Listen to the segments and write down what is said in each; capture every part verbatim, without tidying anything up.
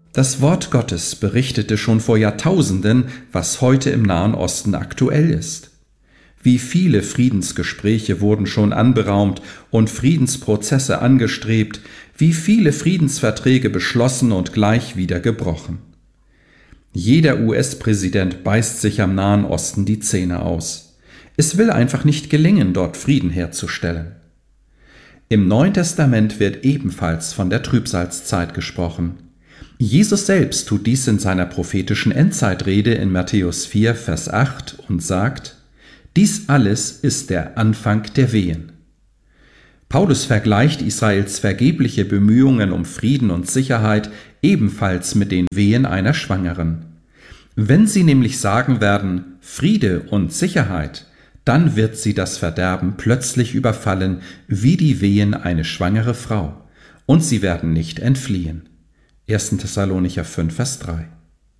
Das Wort Gottes berichtete schon vor Jahrtausenden, was heute im Nahen Osten aktuell ist. Wie viele Friedensgespräche wurden schon anberaumt und Friedensprozesse angestrebt, wie viele Friedensverträge beschlossen und gleich wieder gebrochen. Jeder U S-Präsident beißt sich am Nahen Osten die Zähne aus. Es will einfach nicht gelingen, dort Frieden herzustellen. Im Neuen Testament wird ebenfalls von der Trübsalzeit gesprochen. Jesus selbst tut dies in seiner prophetischen Endzeitrede in Matthäus vier, Vers acht und sagt: Dies alles ist der Anfang der Wehen. Paulus vergleicht Israels vergebliche Bemühungen um Frieden und Sicherheit ebenfalls mit den Wehen einer Schwangeren. Wenn sie nämlich sagen werden, Friede und Sicherheit, dann wird sie das Verderben plötzlich überfallen, wie die Wehen eine schwangere Frau, und sie werden nicht entfliehen. erster Thessalonicher fünf, Vers drei.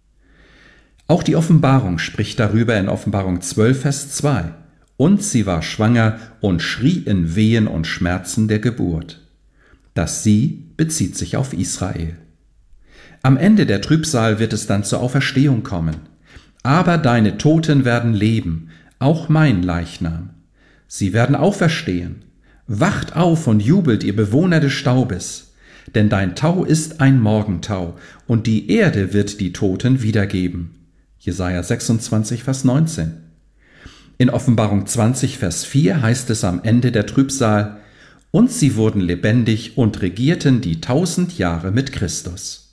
Auch die Offenbarung spricht darüber in Offenbarung zwölf, Vers zwei. Und sie war schwanger und schrie in Wehen und Schmerzen der Geburt. Das Sie bezieht sich auf Israel. Am Ende der Trübsal wird es dann zur Auferstehung kommen. Aber deine Toten werden leben, auch mein Leichnam. Sie werden auferstehen. Wacht auf und jubelt, ihr Bewohner des Staubes, denn dein Tau ist ein Morgentau, und die Erde wird die Toten wiedergeben. Jesaja sechsundzwanzig, Vers neunzehn. In Offenbarung zwanzig, Vers vier heißt es am Ende der Trübsal: Und sie wurden lebendig und regierten die tausend Jahre mit Christus.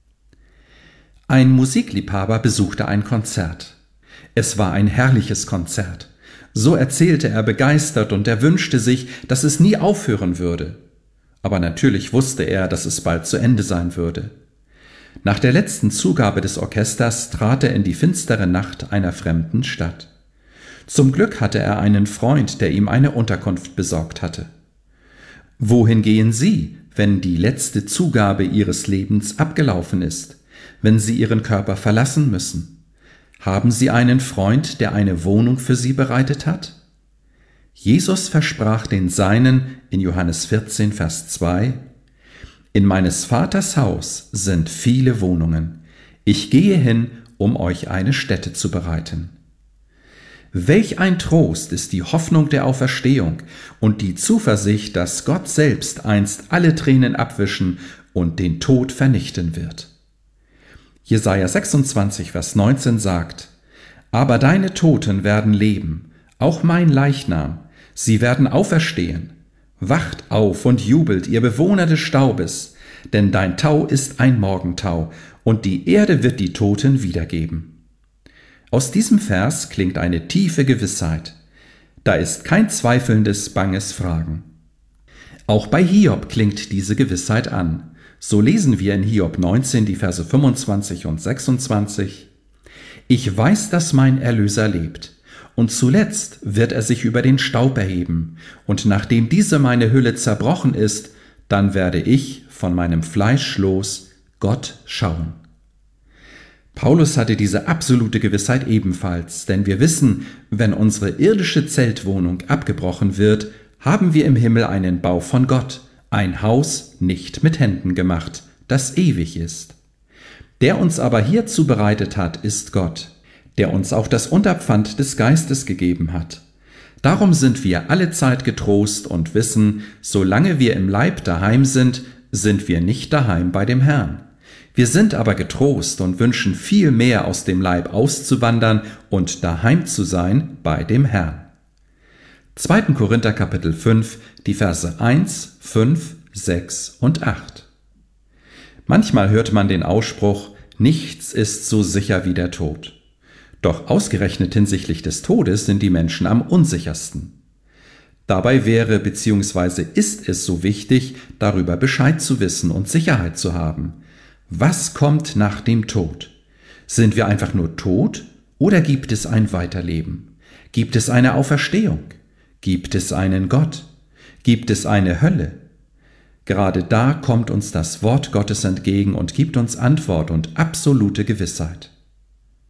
Ein Musikliebhaber besuchte ein Konzert. Es war ein herrliches Konzert. So erzählte er begeistert und er wünschte sich, dass es nie aufhören würde. Aber natürlich wusste er, dass es bald zu Ende sein würde. Nach der letzten Zugabe des Orchesters trat er in die finstere Nacht einer fremden Stadt. Zum Glück hatte er einen Freund, der ihm eine Unterkunft besorgt hatte. Wohin gehen Sie, wenn die letzte Zugabe Ihres Lebens abgelaufen ist, wenn Sie Ihren Körper verlassen müssen? Haben Sie einen Freund, der eine Wohnung für Sie bereitet hat? Jesus versprach den Seinen in Johannes vierzehn, Vers zwei: In meines Vaters Haus sind viele Wohnungen. Ich gehe hin, um euch eine Stätte zu bereiten. Welch ein Trost ist die Hoffnung der Auferstehung und die Zuversicht, dass Gott selbst einst alle Tränen abwischen und den Tod vernichten wird. Jesaja sechsundzwanzig, Vers neunzehn sagt: Aber deine Toten werden leben, auch mein Leichnam, sie werden auferstehen. Wacht auf und jubelt, ihr Bewohner des Staubes, denn dein Tau ist ein Morgentau, und die Erde wird die Toten wiedergeben. Aus diesem Vers klingt eine tiefe Gewissheit. Da ist kein zweifelndes, banges Fragen. Auch bei Hiob klingt diese Gewissheit an. So lesen wir in Hiob neunzehn die Verse fünfundzwanzig und sechsundzwanzig: Ich weiß, dass mein Erlöser lebt, und zuletzt wird er sich über den Staub erheben, und nachdem diese meine Hülle zerbrochen ist, dann werde ich von meinem Fleisch los Gott schauen. Paulus hatte diese absolute Gewissheit ebenfalls, denn wir wissen, wenn unsere irdische Zeltwohnung abgebrochen wird, haben wir im Himmel einen Bau von Gott, ein Haus nicht mit Händen gemacht, das ewig ist. Der uns aber hier zubereitet hat, ist Gott, der uns auch das Unterpfand des Geistes gegeben hat. Darum sind wir allezeit getrost und wissen, solange wir im Leib daheim sind, sind wir nicht daheim bei dem Herrn. Wir sind aber getrost und wünschen viel mehr aus dem Leib auszuwandern und daheim zu sein bei dem Herrn. zweiter Korinther Kapitel fünf, die Verse eins, fünf, sechs und acht. Manchmal hört man den Ausspruch: Nichts ist so sicher wie der Tod. Doch ausgerechnet hinsichtlich des Todes sind die Menschen am unsichersten. Dabei wäre bzw. ist es so wichtig, darüber Bescheid zu wissen und Sicherheit zu haben. Was kommt nach dem Tod? Sind wir einfach nur tot oder gibt es ein Weiterleben? Gibt es eine Auferstehung? Gibt es einen Gott? Gibt es eine Hölle? Gerade da kommt uns das Wort Gottes entgegen und gibt uns Antwort und absolute Gewissheit.